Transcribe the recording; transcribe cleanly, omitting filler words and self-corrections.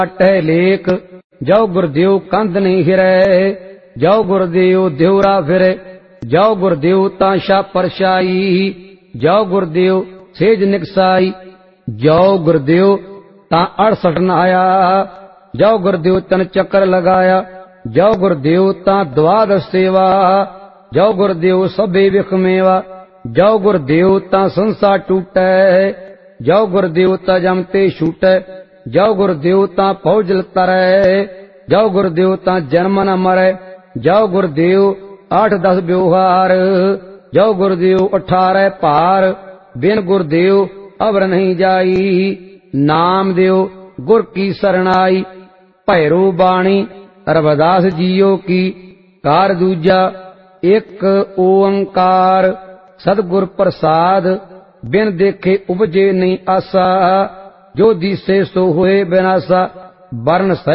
ਟਹਿ ਲੇਖ, ਜੋ ਗੁਰਦੇਵ ਕੰਧ ਨਹੀਂ ਹਿਰੈ, ਜੋ ਗੁਰਦੇਵ ਦਿਉਰਾ ਫਿਰੈ, ਜੋ ਗੁਰਦੇਵ ਤਾਂ ਸ਼ਾ ਪਰਛਾਈ, ਜੋ ਗੁਰਦੇਵ ਸੇਜ ਨਿਕਸਾਈ, ਜੋ ਗੁਰਦੇਵ ਤਾਂ 68 ਨਹਾਇਆ, ਜੋ ਗੁਰਦੇਵ ਤਨ ਚੱਕਰ ਲਗਾਇਆ, ਜੋ ਗੁਰਦੇਵ ਤਾਂ ਦਵਾਦਸ ਸੇਵਾ, ਜੋ ਗੁਰਦੇਵ ਸਭੇ ਵਿਖ ਮੇਵਾ, ਜੋ ਗੁਰਦੇਵ ਤਾਂ ਸੰਸਾ ਟੂਟੈ, ਜੋ ਗੁਰਦੇਵ ਤਾਂ ਜਮ ਤੇ ਛੂਟੈ, ਜੋ ਗੁਰਦੇਵ ਤਾਂ ਫੌਜਲ ਤਰੈ, ਜੋ ਗੁਰਦੇਵ ਤਾਂ ਜਨਮ ਨ ਮਰੈ, ਜੋ ਗੁਰਦੇਵ 8-10 ਵਿਵਹਾਰ, ਜੋ ਗੁਰਦੇਵ 18 ਭਾਰ, ਬਿਨ ਗੁਰਦੇਵ ਅਵਰ ਨਹੀਂ ਜਾਈ, ਨਾਮ ਦਿਓ ਗੁਰ ਕੀ ਸਰਣਾਈ, ਭੈਰੋ ਬਾਣੀ ਰਵਿਦਾਸ ਜੀਓ ਕੀ, ਕਾਰ ਦੂਜਾ ਇੱਕ ਓੰਕਾਰ, ਸਤਿਗੁਰ ਪ੍ਰਸਾਦ ਬਿਨ ਦੇਖੇ ਉਪਜੇ ਨਹੀਂ ਆਸਾ, ਜੋ ਦੀਸੇ ਸੋ ਹੋਏ ਬਿਨਾਸਾ, ਵਰਨ